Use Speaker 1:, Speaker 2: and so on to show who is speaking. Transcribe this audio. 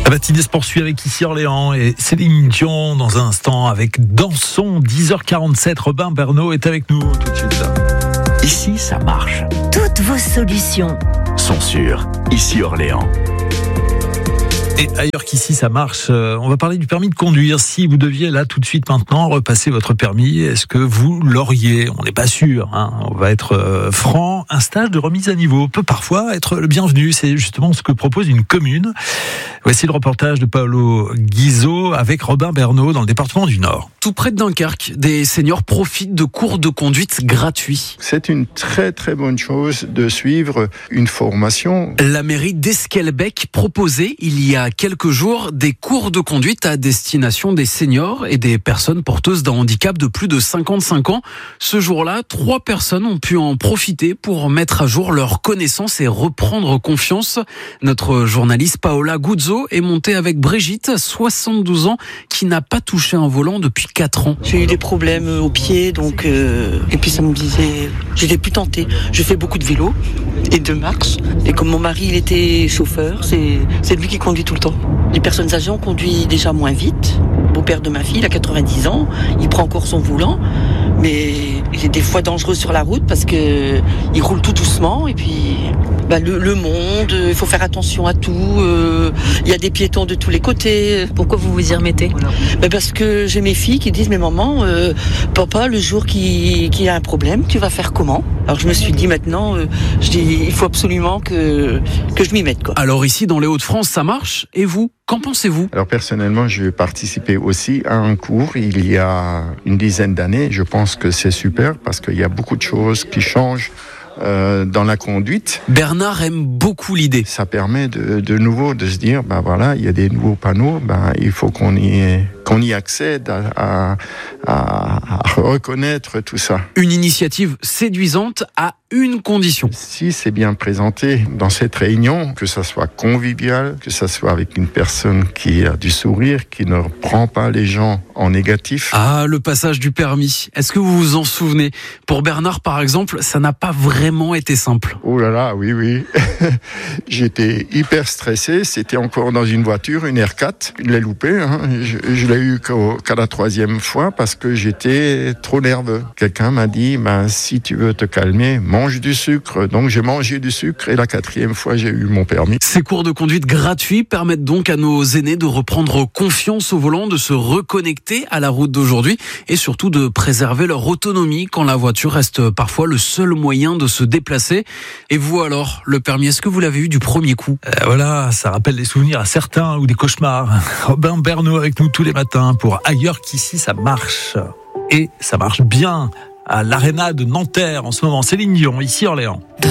Speaker 1: La matinée se poursuit avec ici Orléans et Céline Dion dans un instant avec Dansons, 10h47. Robin Bernot est avec nous tout de suite.
Speaker 2: Ici, ça marche.
Speaker 3: Toutes vos solutions
Speaker 2: Sont sûres. Ici, Orléans.
Speaker 1: Et ailleurs qu'ici, ça marche. On va parler du permis de conduire. Si vous deviez là tout de suite maintenant repasser votre permis, est-ce que vous l'auriez ? On n'est pas sûr. On va être franc. Un stage de remise à niveau peut parfois être le bienvenu. C'est justement ce que propose une commune. Voici le reportage de Paolo Guizot avec Robin Bernot dans le département du Nord.
Speaker 4: Tout près de Dunkerque, des seniors profitent de cours de conduite gratuits.
Speaker 5: C'est une très très bonne chose de suivre une formation.
Speaker 4: La mairie d'Esquelbec proposait il y a quelques jours des cours de conduite à destination des seniors et des personnes porteuses d'un handicap de plus de 55 ans. Ce jour-là, 3 personnes ont pu en profiter pour mettre à jour leurs connaissances et reprendre confiance. Notre journaliste Paola Guizot est montée avec Brigitte, 72 ans, qui n'a pas touché un volant depuis 4 ans.
Speaker 6: J'ai eu des problèmes au pied, donc et puis ça me disait, j'étais plus tentée. Je fais beaucoup de vélo et de marche. Et comme mon mari, il était chauffeur, c'est lui qui conduit tout le temps. Les personnes âgées, on conduit déjà moins vite. Le beau-père de ma fille, il a 90 ans, il prend encore son volant, mais il est des fois dangereux sur la route parce que il roule tout doucement et puis le monde, il faut faire attention à tout. Il y a des piétons de tous les côtés.
Speaker 3: Pourquoi vous vous y remettez ?
Speaker 6: Parce que j'ai mes filles qui disent, mais maman, papa, le jour qu'il y a un problème, tu vas faire comment ? Alors je me suis dit maintenant, il faut absolument que je m'y mette, quoi.
Speaker 4: Alors ici, dans les Hauts-de-France, ça marche. Et vous, qu'en pensez-vous ?
Speaker 5: Alors personnellement, j'ai participé aussi à un cours il y a une dizaine d'années. Je pense que c'est super parce qu'il y a beaucoup de choses qui changent dans la conduite.
Speaker 4: Bernard aime beaucoup l'idée.
Speaker 5: Ça permet de nouveau de se dire, voilà, il y a des nouveaux panneaux, il faut qu'on y accède à reconnaître tout ça.
Speaker 4: Une initiative séduisante à une condition.
Speaker 5: Si c'est bien présenté dans cette réunion, que ça soit convivial, que ça soit avec une personne qui a du sourire, qui ne prend pas les gens en négatif.
Speaker 4: Ah, le passage du permis. Est-ce que vous vous en souvenez ? Pour Bernard, par exemple, ça n'a pas vraiment été simple.
Speaker 5: Oh là là, oui. J'étais hyper stressé. C'était encore dans une voiture, une R4. Je l'ai loupé. Je l'ai eu qu'à la 3e fois parce que j'étais trop nerveux. Quelqu'un m'a dit, si tu veux te calmer, mange du sucre. Donc j'ai mangé du sucre et la 4e fois, j'ai eu mon permis.
Speaker 4: Ces cours de conduite gratuits permettent donc à nos aînés de reprendre confiance au volant, de se reconnecter à la route d'aujourd'hui et surtout de préserver leur autonomie quand la voiture reste parfois le seul moyen de se déplacer. Et vous alors, le permis, est-ce que vous l'avez eu du premier coup ?
Speaker 1: Voilà, ça rappelle des souvenirs à certains ou des cauchemars. Robin Bernot avec nous tous les matins pour Ailleurs qu'ici, ça marche. Et ça marche bien à l'Arena de Nanterre en ce moment. Céline Dion, ici Orléans.